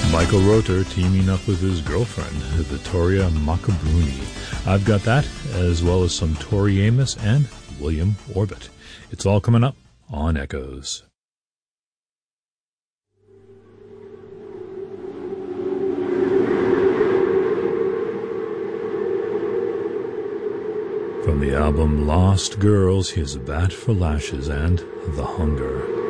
Michael Rother teaming up with his girlfriend, Vittoria Macabrini. I've got that, as well as some Tori Amos and William Orbit. It's all coming up on Echoes. From the album Lost Girls, here's A Bat for Lashes and The Hunger.